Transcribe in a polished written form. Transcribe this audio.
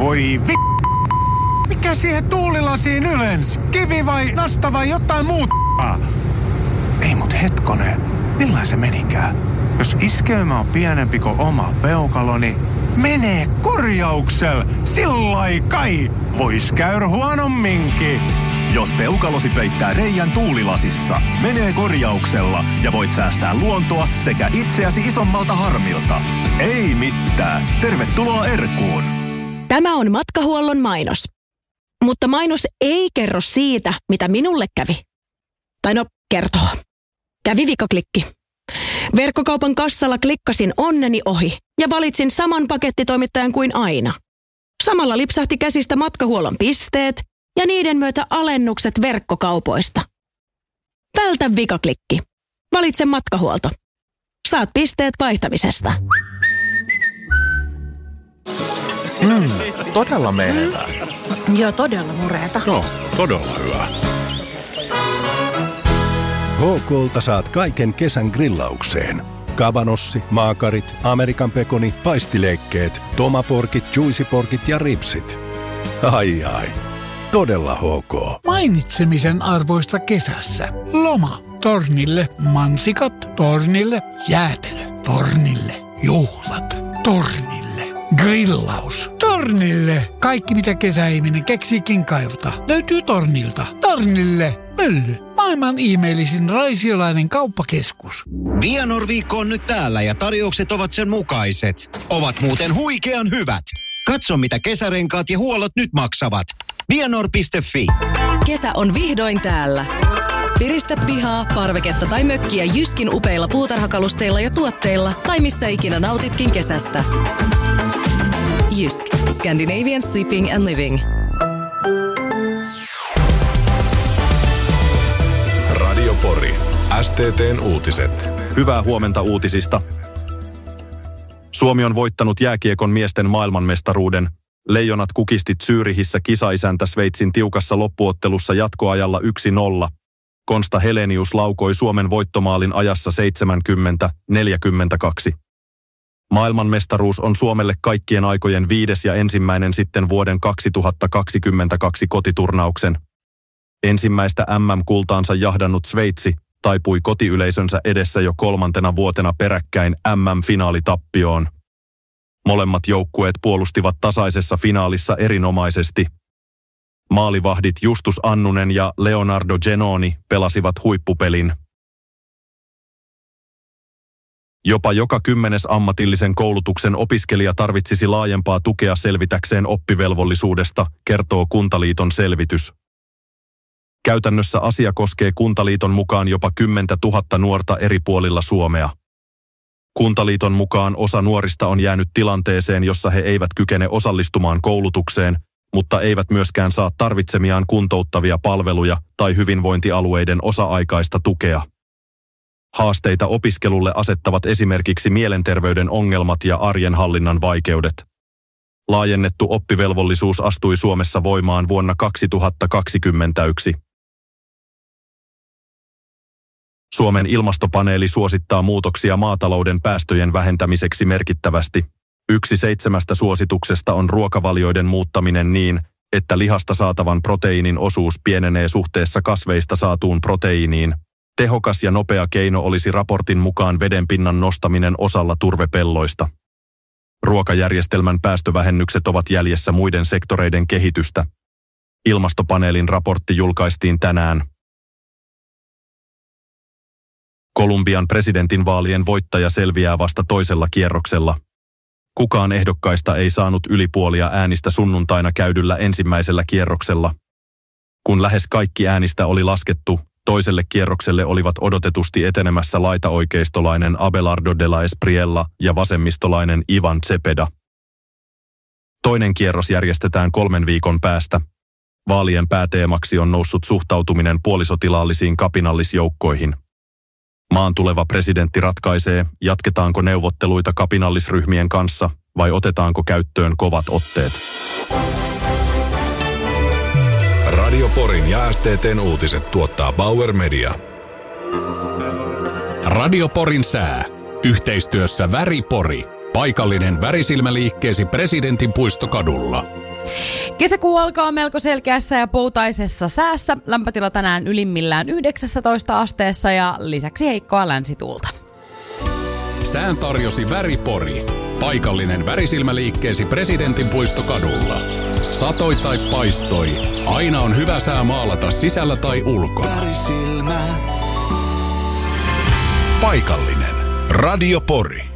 Voi Mikä siihen tuulilasiin ylens? Kivi vai nasta vai jotain muuta? Ei mut hetkonen, millainen se menikään? Jos iskeymä on pienempi kuin oma peukalo, niin menee korjauksella. Sillai kai. Vois käydä huonomminkin. Jos peukalosi peittää reijän tuulilasissa, menee korjauksella ja voit säästää luontoa sekä itseäsi isommalta harmilta. Ei mitään. Tervetuloa Erkuun. Tämä on Matkahuollon mainos. Mutta mainos ei kerro siitä, mitä minulle kävi. Tai no, kertoo. Kävi vikaklikki. Verkkokaupan kassalla klikkasin onneni ohi ja valitsin saman pakettitoimittajan kuin aina. Samalla lipsahti käsistä Matkahuollon pisteet ja niiden myötä alennukset verkkokaupoista. Vältä vikaklikki. Valitse Matkahuolto. Saat pisteet vaihtamisesta. Todella menevää. Joo, todella mureeta. No, todella hyvä. HK:lta saat kaiken kesän grillaukseen. Kabanossi, maakarit, Amerikan pekoni, paistileikkeet, tomaporkit, juicyporkit ja ripsit. Ai. Todella HK. Mainitsemisen arvoista kesässä. Loma. Tornille mansikat. Tornille jäätelö. Tornille juhlat. Tornille grillaus. Tornille kaikki mitä kesäihminen keksiikin kaivata. Löytyy Tornilta. Tornille mylly. Maailman ihmeellisin raisiolainen kauppakeskus. Vianor-viikko on nyt täällä ja tarjoukset ovat sen mukaiset. Ovat muuten huikean hyvät. Katso mitä kesärenkaat ja huollot nyt maksavat. Vianor.fi. Kesä on vihdoin täällä. Piristä pihaa, parveketta tai mökkiä Jyskin upeilla puutarhakalusteilla ja tuotteilla tai missä ikinä nautitkin kesästä. Jysk. Scandinavian Sleeping and Living. Radio Pori. STT:n uutiset. Hyvää huomenta uutisista. Suomi on voittanut jääkiekon miesten maailmanmestaruuden. Leijonat kukistit Zürichissä kisaisäntä Sveitsin tiukassa loppuottelussa jatkoajalla 1-0. Konsta Helenius laukoi Suomen voittomaalin ajassa 70-42. Maailmanmestaruus on Suomelle kaikkien aikojen 5. ja ensimmäinen sitten vuoden 2022 kotiturnauksen. Ensimmäistä MM-kultaansa jahdannut Sveitsi taipui kotiyleisönsä edessä jo 3. vuotena peräkkäin MM-finaalitappioon. Molemmat joukkueet puolustivat tasaisessa finaalissa erinomaisesti. Maalivahdit Justus Annunen ja Leonardo Genoni pelasivat huippupelin. Jopa joka 10. ammatillisen koulutuksen opiskelija tarvitsisi laajempaa tukea selvitäkseen oppivelvollisuudesta, kertoo Kuntaliiton selvitys. Käytännössä asia koskee Kuntaliiton mukaan jopa 10 000 nuorta eri puolilla Suomea. Kuntaliiton mukaan osa nuorista on jäänyt tilanteeseen, jossa he eivät kykene osallistumaan koulutukseen, mutta eivät myöskään saa tarvitsemiaan kuntouttavia palveluja tai hyvinvointialueiden osa-aikaista tukea. Haasteita opiskelulle asettavat esimerkiksi mielenterveyden ongelmat ja arjen hallinnan vaikeudet. Laajennettu oppivelvollisuus astui Suomessa voimaan vuonna 2021. Suomen ilmastopaneeli suosittaa muutoksia maatalouden päästöjen vähentämiseksi merkittävästi. 1 7 suosituksesta on ruokavalioiden muuttaminen niin, että lihasta saatavan proteiinin osuus pienenee suhteessa kasveista saatuun proteiiniin. Tehokas ja nopea keino olisi raportin mukaan vedenpinnan nostaminen osalla turvepelloista. Ruokajärjestelmän päästövähennykset ovat jäljessä muiden sektoreiden kehitystä. Ilmastopaneelin raportti julkaistiin tänään. Kolumbian presidentinvaalien voittaja selviää vasta toisella kierroksella. Kukaan ehdokkaista ei saanut yli puolia äänistä sunnuntaina käydyllä ensimmäisellä kierroksella. Kun lähes kaikki äänistä oli laskettu, toiselle kierrokselle olivat odotetusti etenemässä laitaoikeistolainen Abelardo de la Espriella ja vasemmistolainen Ivan Cepeda. Toinen kierros järjestetään 3 viikon päästä. Vaalien pääteemaksi on noussut suhtautuminen puolisotilaallisiin kapinallisjoukkoihin. Maan tuleva presidentti ratkaisee, jatketaanko neuvotteluita kapinallisryhmien kanssa vai otetaanko käyttöön kovat otteet. Radio Porin ja STT:n uutiset tuottaa Bauer Media. Radio Porin sää. Yhteistyössä Väri Pori. Paikallinen värisilmäliikkeesi Presidentin puistokadulla. Kesäkuu alkaa melko selkeässä ja poutaisessa säässä. Lämpötila tänään ylimmillään 19 asteessa ja lisäksi heikkoa länsituulta. Sään tarjosi Väripori. Paikallinen värisilmäliikkeesi Presidentin puistokadulla. Satoi tai paistoi, aina on hyvä sää maalata sisällä tai ulkona. Värisilmä. Paikallinen. Radio Pori.